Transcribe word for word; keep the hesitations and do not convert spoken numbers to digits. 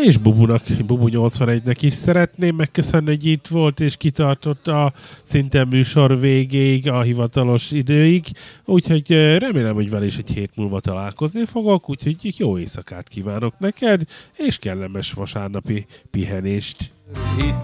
és Bubunak, Bubu nyolcvanegynek is szeretném megköszönni, hogy itt volt és kitartott a szinte műsor végéig, a hivatalos időig, úgyhogy remélem, hogy vele is egy hét múlva találkozni fogok, úgyhogy jó éjszakát kívánok neked, és kellemes vasárnapi pihenést.